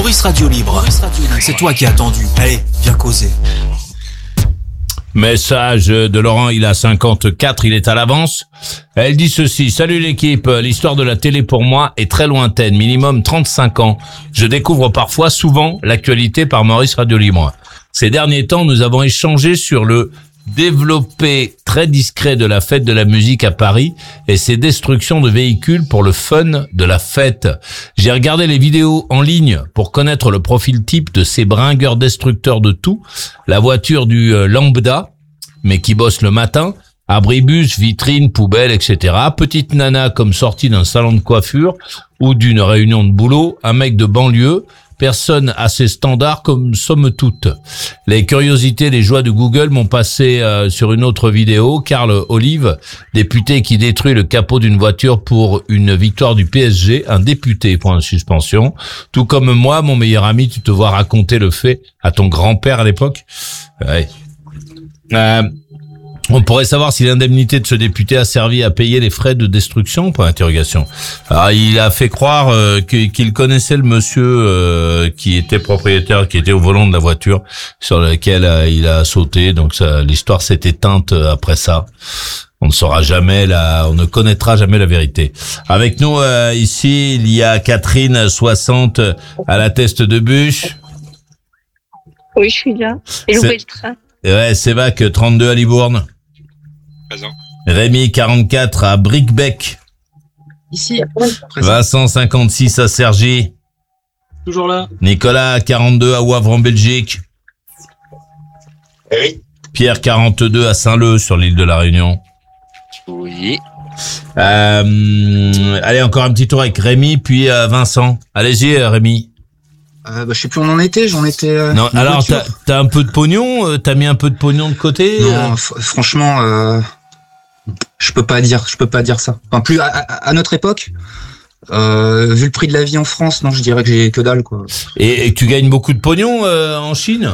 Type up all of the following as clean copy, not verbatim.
Maurice Radio Libre. C'est toi qui as attendu. Allez, viens causer. Message de Laurent, il a 54, il est à l'avance. Elle dit ceci: salut l'équipe, l'histoire de la télé pour moi est très lointaine, minimum 35 ans. Je découvre parfois, souvent, l'actualité par Maurice Radio Libre. Ces derniers temps, nous avons échangé sur le développé très discret de la fête de la musique à Paris et ses destructions de véhicules pour le fun de la fête. J'ai regardé les vidéos en ligne pour connaître le profil type de ces bringueurs destructeurs de tout. La voiture du lambda, mais qui bosse le matin, abribus, vitrine, poubelle, etc. Petite nana comme sortie d'un salon de coiffure ou d'une réunion de boulot, un mec de banlieue, personne assez standard comme somme toute. Les curiosités, les joies de Google m'ont passé sur une autre vidéo. Carl Olive, député qui détruit le capot d'une voiture pour une victoire du PSG, un député, point de suspension. Tout comme moi, mon meilleur ami, tu te vois raconter le fait à ton grand-père à l'époque. Ouais. On pourrait savoir si l'indemnité de ce député a servi à payer les frais de destruction, point d'interrogation. Alors, il a fait croire qu'il connaissait le monsieur qui était propriétaire, qui était au volant de la voiture sur laquelle il a sauté. Donc l'histoire s'est éteinte après ça. On ne saura jamais on ne connaîtra jamais la vérité. Avec nous ici, il y a Catherine, 60, à la Teste de Bûche. Oui, je suis là. Et loupé le train. Ouais, Sévac, 32 à Libourne. Présent. Rémi, 44 à Bricbec. Ici. Vincent, 56 à Cergy. Toujours là. Nicolas, 42 à Wavre en Belgique. Oui. Pierre, 42 à Saint-Leu sur l'île de la Réunion. Oui. Allez, encore un petit tour avec Rémi, puis Vincent. Allez-y, Rémi. Je sais plus où on en était, non, alors t'as un peu de pognon, t'as mis un peu de pognon de côté. Non, franchement, je peux pas dire ça. Enfin, plus à notre époque, vu le prix de la vie en France, non, je dirais que j'ai que dalle, quoi. Et tu gagnes beaucoup de pognon en Chine?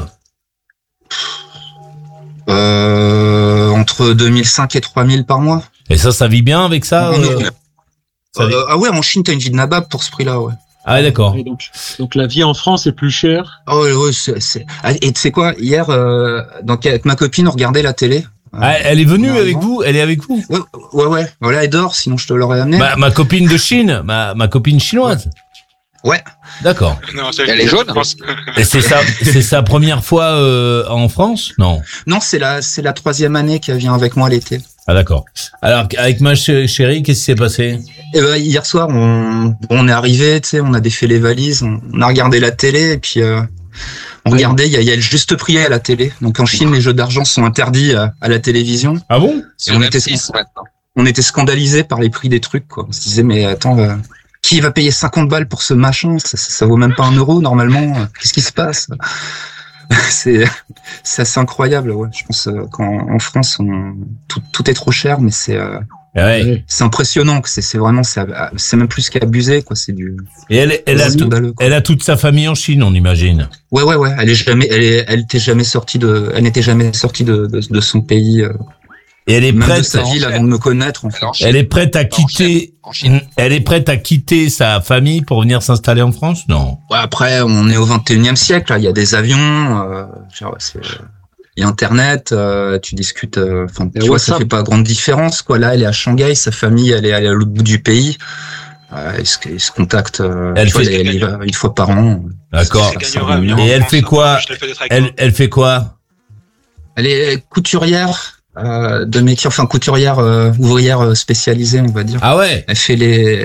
Entre 2005 et 3000 par mois. Et ça vit bien avec ça, Ah ouais, en Chine, t'as une vie de nabab pour ce prix-là, ouais. Ah d'accord. Et donc la vie en France est plus chère. Ah ouais, c'est... Et tu sais quoi, hier, avec ma copine, on regardait la télé. Elle est venue avec vous? Elle est avec vous? Ouais. Voilà, elle dort, sinon je te l'aurais amené. Ma copine de Chine, ma copine chinoise. Ouais. D'accord. Non, elle est jaune. Et c'est sa première fois en France? Non. Non, c'est la 3e année qu'elle vient avec moi l'été. Ah d'accord. Alors avec ma chérie, qu'est-ce qui s'est passé? Hier soir, on est arrivé, tu sais, on a défait les valises, on a regardé la télé et puis on regardait, il y a le juste prix à la télé. Donc en Chine, les jeux d'argent sont interdits à la télévision. Ah bon? Et on était scandalisés par les prix des trucs, quoi. On se disait mais attends, qui va payer 50 balles pour ce machin? Ça vaut même pas 1 euro normalement. Qu'est-ce qui se passe? C'est assez incroyable, ouais. Je pense qu'en France, tout est trop cher, mais c'est impressionnant. C'est vraiment, c'est même plus qu'abusé, quoi. C'est du. Et elle a toute sa famille en Chine, on imagine. Ouais. Elle n'était jamais sortie de son pays. Et elle est même prête de sa ville avant de me connaître. En fait. Elle est prête à quitter. Elle est prête à quitter sa famille pour venir s'installer en France, non? Ouais, après, on est au 21e siècle. Là, il y a des avions. Il y a Internet. Tu discutes. Tu vois, ça fait pas grande différence, quoi. Là, elle est à Shanghai. Sa famille, elle est à l'autre bout du pays. Ils se contactent. Elle va une fois par an. D'accord. Et elle fait quoi? Elle fait quoi? Elle est couturière. De métier, enfin couturière, ouvrière spécialisée, on va dire. Ah ouais. Elle fait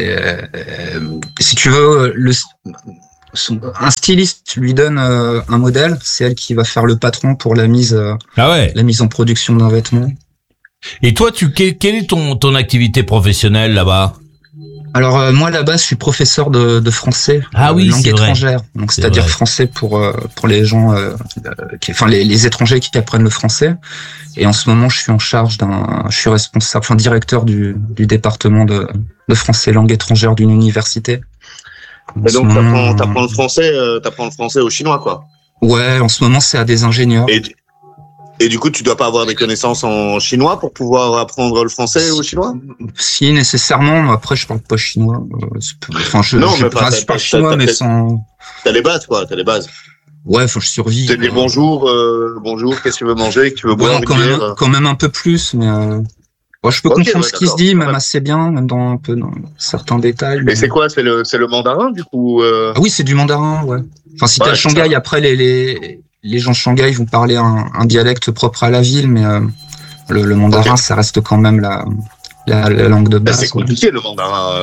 si tu veux, un styliste lui donne un modèle, c'est elle qui va faire le patron pour la mise en production d'un vêtement. Et toi, quelle est ton activité professionnelle là-bas? Alors moi là-bas, je suis professeur de français, langue étrangère. Donc c'est-à-dire français pour les gens, les étrangers qui apprennent le français. Et en ce moment, je suis responsable, directeur du département de français langue étrangère d'une université. Et donc t'apprends le français aux Chinois, quoi. Ouais, en ce moment c'est à des ingénieurs. Et du coup, tu dois pas avoir des connaissances en chinois pour pouvoir apprendre le français aux Chinois? Si, nécessairement. Après, je parle pas chinois. Je parle chinois, mais sans. T'as les bases, quoi. T'as les bases. Ouais, faut que je survis. T'as des bonjour, qu'est-ce que tu veux manger, que tu veux boire, quand même un peu plus, mais je peux comprendre ce qui se dit, même assez bien, même dans certains détails. Mais c'est quoi? C'est le mandarin, du coup? Ah oui, c'est du mandarin, ouais. Enfin, si t'es à Shanghai, après, les gens de Shanghai vont parler un dialecte propre à la ville, mais le mandarin, ça reste quand même la langue de base. C'est compliqué, le mandarin.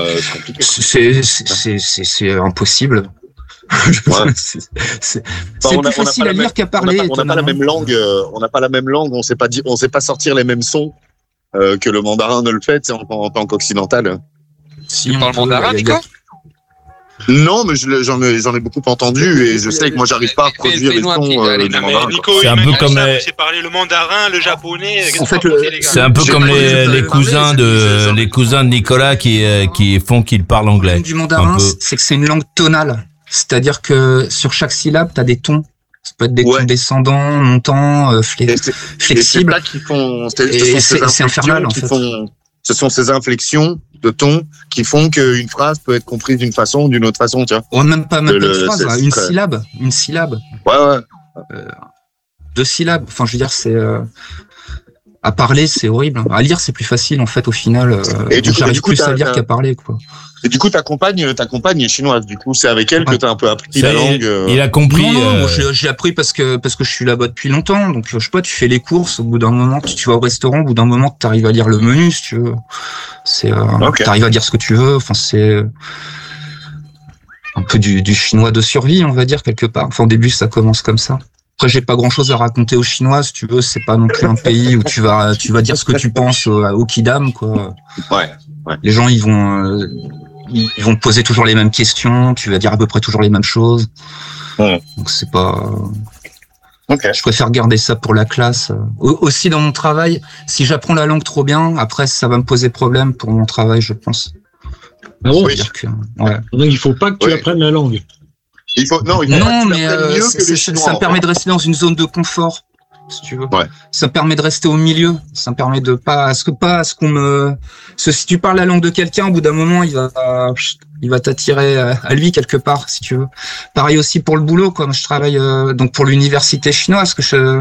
C'est impossible. Ouais. C'est plus facile à lire qu'à parler. On n'a pas la même langue. On n'a pas la même langue. On sait pas sortir les mêmes sons que le mandarin ne le fait en tant qu'occidental. Tu parles mandarin, Nico? Non, mais j'en ai beaucoup entendu et je sais que moi j'arrive pas à produire les sons du mandarin. Nico, c'est un peu comme c'est parler le mandarin, le japonais. En fait, c'est un peu comme les cousins de Nicolas qui font qu'il parle anglais. Du mandarin, c'est que c'est une langue tonale. C'est-à-dire que sur chaque syllabe, t'as des tons. Ça peut être des tons descendants, montants, flexibles. C'est infernal, en fait. Ce sont ces inflexions de ton qui font qu'une phrase peut être comprise d'une façon ou d'une autre façon, tu vois. Ouais, même pas une phrase, une syllabe. Ouais. 2 syllabes. Enfin, je veux dire, c'est à parler, c'est horrible. À lire, c'est plus facile, en fait, au final. J'arrive plus à lire qu'à parler, quoi. Et du coup, ta compagne est chinoise. Du coup, c'est avec elle que t'as un peu appris la langue. Il a compris. Non, j'ai appris parce que je suis là-bas depuis longtemps. Donc, je sais pas, tu fais les courses. Au bout d'un moment, tu vas au restaurant. Au bout d'un moment, t'arrives à lire le menu, si tu veux. T'arrives à dire ce que tu veux. Enfin, c'est un peu du chinois de survie, on va dire, quelque part. Enfin, au début, ça commence comme ça. Après, j'ai pas grand-chose à raconter aux Chinois, si tu veux. C'est pas non plus un pays où tu vas dire ce que tu penses au kidam, quoi. Ouais. Les gens, ils vont te poser toujours les mêmes questions. Tu vas dire à peu près toujours les mêmes choses. Ouais. Donc, c'est pas... Okay. Je préfère garder ça pour la classe. Aussi, dans mon travail, si j'apprends la langue trop bien, après, ça va me poser problème pour mon travail, je pense. Ah bon? Oui. Donc, il faut pas que tu apprennes la langue. Non, mais ça me permet de rester dans une zone de confort, si tu veux. Ouais. Ça me permet de rester au milieu. Ça me permet de si tu parles la langue de quelqu'un, au bout d'un moment, il va t'attirer à lui quelque part, si tu veux. Pareil aussi pour le boulot, comme je travaille donc pour l'université chinoise,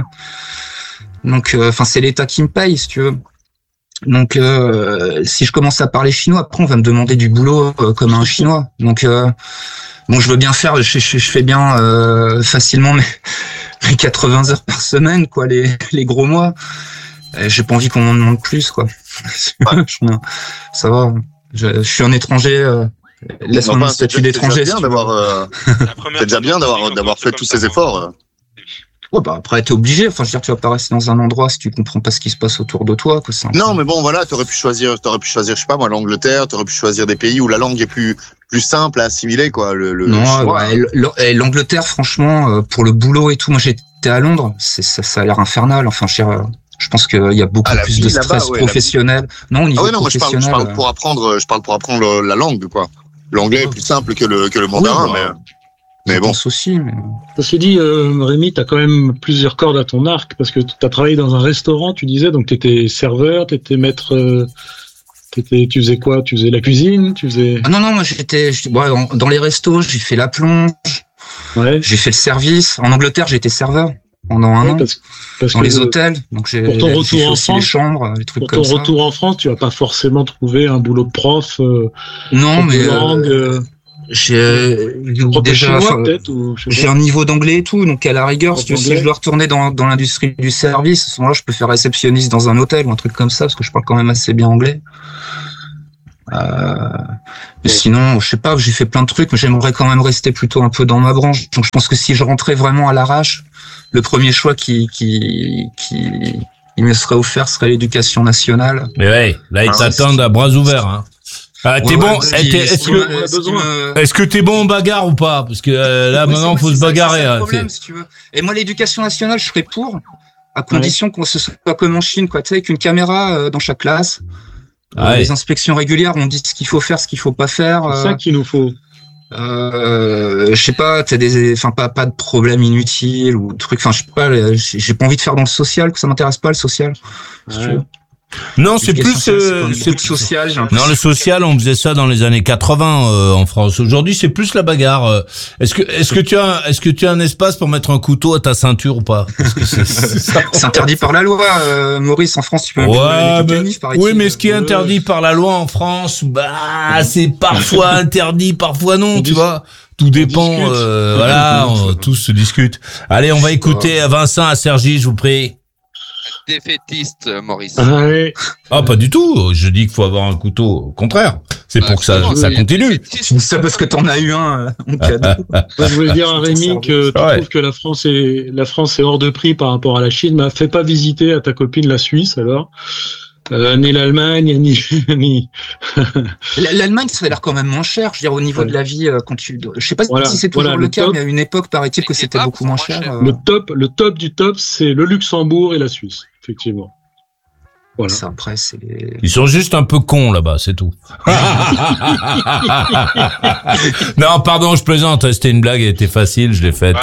c'est l'État qui me paye, si tu veux. Donc, si je commence à parler chinois, après on va me demander du boulot comme un chinois. Donc je veux bien faire, je fais bien facilement mes 80 heures par semaine, quoi, les gros mois. J'ai pas envie qu'on m'en demande plus, quoi. Ça va. Je suis un étranger. Laisse-moi mon statut d'étranger. C'est déjà bien d'avoir fait tous ces efforts. Ouais, après, t'es obligé. Enfin, je veux dire, tu vas pas rester dans un endroit si tu comprends pas ce qui se passe autour de toi, quoi. Non, mais bon, voilà, t'aurais pu choisir, je sais pas, moi, l'Angleterre, t'aurais pu choisir des pays où la langue est plus simple à assimiler, quoi. L'Angleterre, franchement, pour le boulot et tout, moi, j'étais à Londres, ça a l'air infernal. Enfin, je pense qu'il y a beaucoup plus de stress professionnel. Non, au niveau professionnel. Moi, je parle pour apprendre la langue, quoi. L'anglais est plus simple que le mandarin, mais bon. Aussi, mais... Ceci dit, Rémi, t'as quand même plusieurs cordes à ton arc, parce que t'as travaillé dans un restaurant, tu disais, donc t'étais serveur, t'étais maître, tu faisais quoi? Tu faisais la cuisine? Ah non, moi dans les restos, j'ai fait la plonge, j'ai fait le service. En Angleterre, j'ai été serveur pendant un an, parce dans les hôtels, donc j'ai fait aussi les chambres, les trucs comme ça. Pour ton retour en France, tu vas pas forcément trouver un boulot de prof. Non, mais j'ai un niveau d'anglais et tout, donc à la rigueur, si je dois retourner dans l'industrie du service, à ce moment-là, je peux faire réceptionniste dans un hôtel ou un truc comme ça, parce que je parle quand même assez bien anglais. Mais sinon, je sais pas, j'ai fait plein de trucs, mais j'aimerais quand même rester plutôt un peu dans ma branche. Donc je pense que si je rentrais vraiment à l'arrache, le premier choix qui me serait offert serait l'éducation nationale. Mais ouais, là ils t'attendent à bras ouverts, hein. T'es bon. Est-ce que t'es bon en bagarre ou pas? Parce que là maintenant faut se bagarrer. C'est problème, si tu veux. Et moi l'éducation nationale, je serais pour, à condition qu'on se soit pas comme en Chine, quoi. Tu sais, avec une caméra dans chaque classe. Les inspections régulières, on dit ce qu'il faut faire, ce qu'il faut pas faire. C'est ça qu'il nous faut. Je sais pas, t'as pas de problème inutile ou truc. Enfin, je sais pas, j'ai pas envie de faire dans le social, que ça m'intéresse pas le social. Si tu veux. Non, c'est plus c'est social. J'ai l'impression. Non, le social, on faisait ça dans les années 80 en France. Aujourd'hui, c'est plus la bagarre. Est-ce que tu as un espace pour mettre un couteau à ta ceinture ou pas? Parce que c'est interdit par la loi, Maurice. En France, tu peux. Oui, mais ce qui est interdit par la loi en France, c'est parfois interdit, parfois non, tu vois. Tout dépend. Voilà, tous se discutent. Allez, on va écouter Vincent à Cergy, je vous prie. Défaitiste, Maurice. Allez. Ah, pas du tout. Je dis qu'il faut avoir un couteau. Au contraire. C'est pour que ça continue. Je dis ça parce que t'en as eu un en cadeau. Je voulais dire à Rémi que tu trouves que la France est hors de prix par rapport à la Chine. Mais fais pas visiter à ta copine la Suisse, alors. Ni l'Allemagne, ni... L'Allemagne, ça a l'air quand même moins cher. Je veux dire, au niveau de la vie, je sais pas si c'est toujours le cas, mais à une époque, paraît-il que c'était beaucoup moins cher. Le top du top, c'est le Luxembourg et la Suisse, effectivement. Voilà. Ça, après, c'est Ils sont juste un peu cons là-bas, c'est tout. Non, pardon, je plaisante. C'était une blague, elle était facile, je l'ai faite.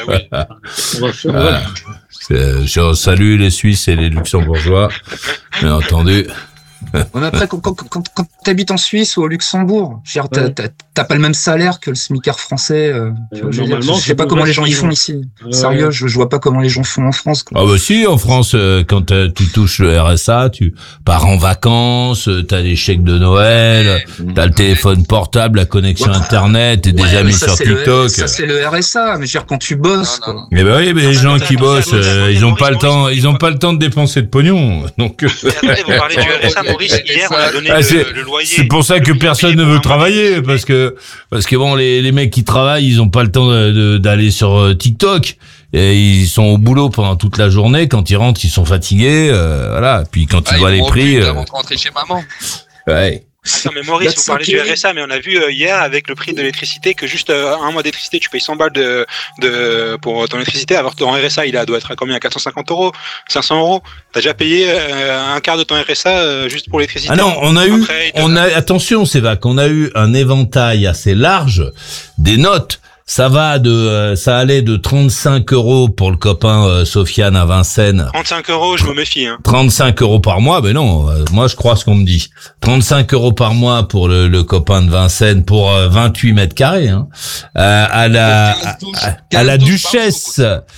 Je salue les Suisses et les Luxembourgeois, bien entendu. Mais après, quand t'habites en Suisse ou au Luxembourg, je veux dire, t'as pas le même salaire que le smicard français. Je sais pas comment les gens y font ici. Sérieux, je vois pas comment les gens font en France. Quoi. Ah bah si, en France, quand tu touches le RSA, tu pars en vacances, t'as les chèques de Noël, t'as le téléphone portable, la connexion Internet, t'es déjà mis sur TikTok. Ça c'est le RSA, mais je veux dire quand tu bosses. Quoi. Eh ben oui, mais les gens qui bossent, ils ont pas le temps de dépenser de pognon. Donc. Après, vous parlez du RSA. Maurice, hier, on a donné le loyer. C'est pour ça que personne ne veut travailler, parce que bon, les mecs qui travaillent, ils ont pas le temps d'aller sur TikTok. Et ils sont au boulot pendant toute la journée. Quand ils rentrent, ils sont fatigués, voilà. Puis quand ils voient les prix, avant de rentrer chez maman. Ouais. Attends, mais Maurice, vous parlez du RSA, mais on a vu hier avec le prix de l'électricité que juste un mois d'électricité, tu payes 100 balles pour ton électricité, alors que ton RSA, doit être à combien? À 450 €, 500 €. T'as déjà payé un quart de ton RSA juste pour l'électricité. Ah non, attention, c'est vague, on a eu un éventail assez large des notes. Ça allait de 35 € pour le copain Sofiane à Vincennes. 35 €, je me méfie. 35 € par mois, mais non, moi je crois ce qu'on me dit. 35 € par mois pour le copain de Vincennes pour 28 mètres carrés. Hein. À la duchesse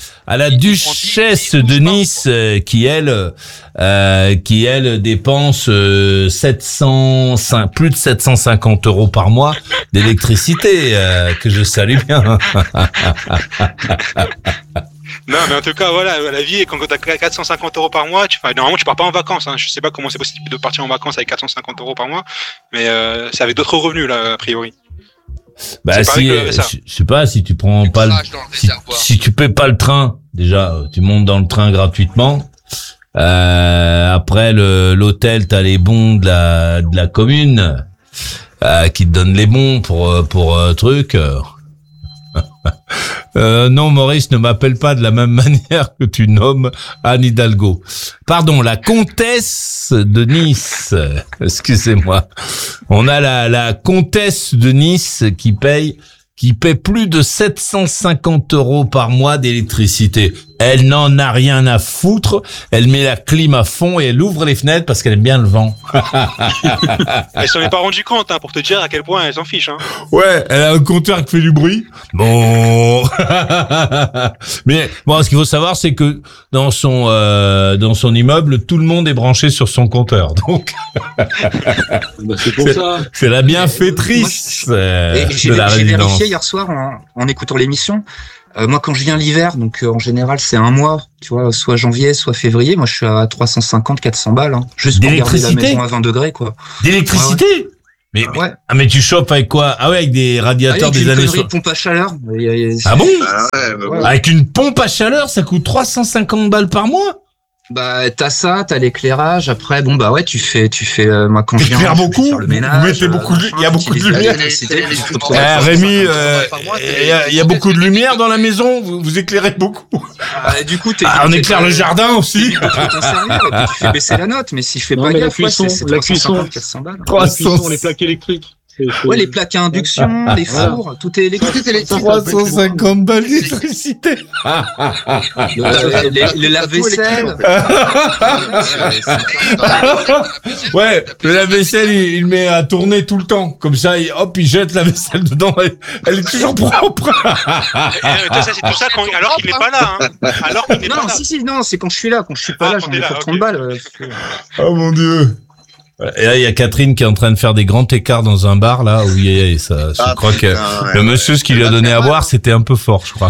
de Nice qui elle dépense plus de 750 € par mois d'électricité, que je salue bien. Non, mais en tout cas, voilà, la vie, quand t'as 450 € par mois, normalement, tu pars pas en vacances, hein. Je sais pas comment c'est possible de partir en vacances avec 450 € par mois, mais c'est avec d'autres revenus, là, a priori. Bah, je sais pas, si tu prends pas si tu paies pas le train, déjà, tu montes dans le train gratuitement. Après, l'hôtel, t'as les bons de la commune, qui te donnent les bons pour truc. Non, Maurice, ne m'appelle pas de la même manière que tu nommes Anne Hidalgo. Pardon, la comtesse de Nice. Excusez-moi. On a la comtesse de Nice qui paie plus de 750 € par mois d'électricité. Elle n'en a rien à foutre. Elle met la clim à fond et elle ouvre les fenêtres parce qu'elle aime bien le vent. Elle s'en est pas rendu compte, hein, pour te dire à quel point elle s'en fiche. Hein. Ouais, elle a un compteur qui fait du bruit. Bon. Mais bon, ce qu'il faut savoir, c'est que dans son immeuble, tout le monde est branché sur son compteur. Donc, c'est pour ça. C'est la bienfaitrice de la résidence. J'ai vérifié hier soir en écoutant l'émission. Moi, quand je viens l'hiver, donc en général, c'est un mois, tu vois, soit janvier, soit février. Moi, je suis à 350-400 balles, hein, juste pour garder la maison à 20 degrés, quoi. D'électricité? Ouais. Mais, ouais. Ah, mais tu chauffes avec quoi? Ah ouais, avec des radiateurs des années 60. Pompe à chaleur. Ah bon? Ouais. Avec une pompe à chaleur, ça coûte 350 balles par mois? Bah, t'as ça, t'as l'éclairage. Après, bon, bah ouais, tu fais, moi, quand je viens, faire beaucoup, faire le ménage. Vous mettez beaucoup il y a beaucoup de lumière. Rémi, il y a beaucoup de lumière dans la maison. Vous éclairez beaucoup. Du coup, on éclaire le jardin aussi. Tu fais baisser la note, mais si je fais pas gaffe, c'est 350, 400 balles. 300, les plaques électriques. Ouais, les plaques à induction, les fours, tout est électrique. 350 balles d'électricité. Les lave-vaisselle. Ouais, le lave-vaisselle, il met à tourner tout le temps. Comme ça, il jette la vaisselle dedans. Elle est toujours propre. Ça, c'est tout ça alors qu'il n'est pas là. Hein. Alors qu'il n'est pas là. Non, c'est quand je suis là. Quand je suis pas là, j'en ai pour 30 balles. Oh mon Dieu. Et là, il y a Catherine qui est en train de faire des grands écarts dans un bar, là, où je crois que le monsieur, ce qu'il lui a donné à boire, c'était un peu fort, je crois.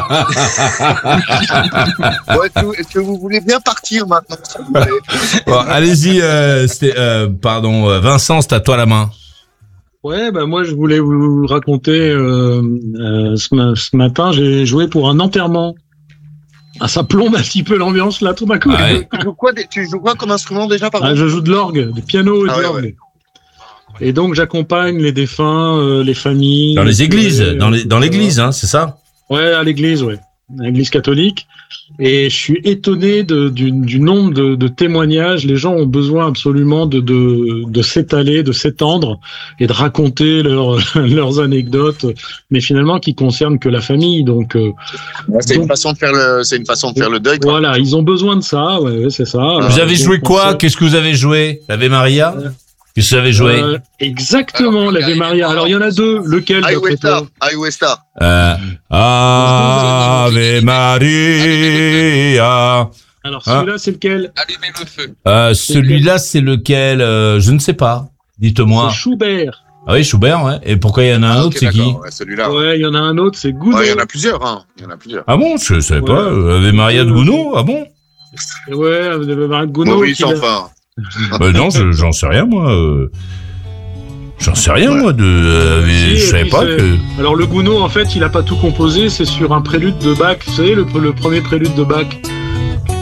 Est-ce que vous voulez bien partir maintenant? Bon, allez-y, Vincent, c'est à toi la main. Ouais, moi, je voulais vous raconter, ce matin, j'ai joué pour un enterrement. Ah, ça plombe un petit peu l'ambiance là, tout d'un coup. Ah ouais. Tu joues quoi comme instrument déjà, pardon? Je joue de l'orgue, du piano et de l'orgue. Ouais. Et donc j'accompagne les défunts, les familles. Dans les églises, dans l'église, hein, c'est ça? Ouais, à l'église, ouais. À l'église catholique. Et je suis étonné du nombre de témoignages. Les gens ont besoin absolument de s'étaler, de s'étendre et de raconter leurs anecdotes, mais finalement qui concernent que la famille. Donc, c'est une façon de faire le deuil. Quoi. Voilà, ils ont besoin de ça. Ouais, c'est ça. Vous avez joué quoi? Qu'est-ce que vous avez joué? L'Ave Maria? Qu'est-ce que vous avez joué? Exactement, l'Ave Maria. Alors, il y en a deux. Lequel? Westa. Ave Maria. Alors, celui-là, c'est lequel? Allumez le feu. Celui-là, c'est lequel? Je ne sais pas. Dites-moi. C'est Schubert. Ah oui, Schubert, ouais. Et pourquoi il y en a un autre, c'est qui? Ouais, celui-là. Ouais, il y en a un autre, c'est Gounod. Ouais, il y en a plusieurs, hein. Ah bon? Je savais pas. Ave Maria de Gounod? Ah bon? Ouais, Ave Maria de Gounod. Maurice, enfin. Non, j'en sais rien, moi. J'en sais rien, moi, je savais pas que... Alors, le Gounod, en fait, il a pas tout composé, c'est sur un prélude de Bach. Vous savez, le premier prélude de Bach.